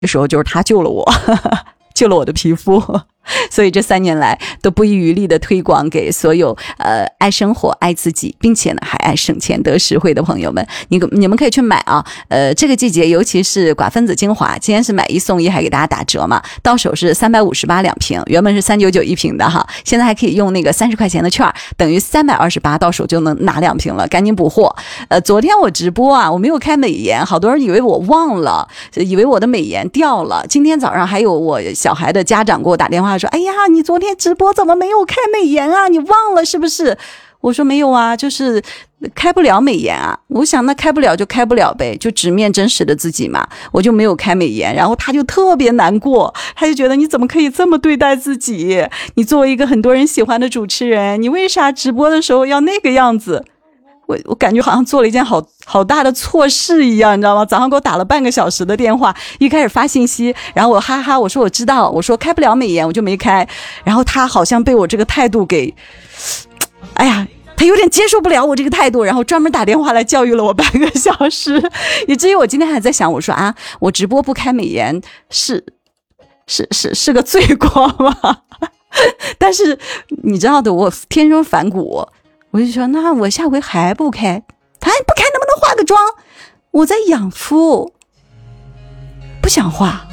的时候就是他救了我救了我的皮肤，所以这3年来都不遗余力的推广给所有爱生活爱自己并且呢还爱省钱得实惠的朋友们，你们可以去买啊。这个季节尤其是寡分子精华，今天是买1送1，还给大家打折嘛，到手是358两瓶，原本是399一瓶的哈，现在还可以用那个30块钱的券，等于328，到手就能拿2瓶了，赶紧补货。昨天我直播啊，我没有开美颜，好多人以为我忘了，以为我的美颜掉了。今天早上还有我小孩的家长给我打电话说，哎呀，你昨天直播怎么没有开美颜啊？你忘了是不是？我说没有啊，就是开不了美颜啊。我想那开不了就开不了呗，就直面真实的自己嘛。我就没有开美颜，然后他就特别难过，他就觉得你怎么可以这么对待自己？你作为一个很多人喜欢的主持人，你为啥直播的时候要那个样子？我感觉好像做了一件好大的错事一样，你知道吗？早上给我打了半个小时的电话，一开始发信息，然后我哈哈，我说我知道，我说开不了美颜，我就没开。然后他好像被我这个态度给，哎呀，他有点接受不了我这个态度，然后专门打电话来教育了我半个小时，以至于我今天还在想，我说啊，我直播不开美颜是个罪过吗？但是你知道的，我天生反骨。我就说那我下回还不开，他不开能不能化个妆？我在养肤，不想化。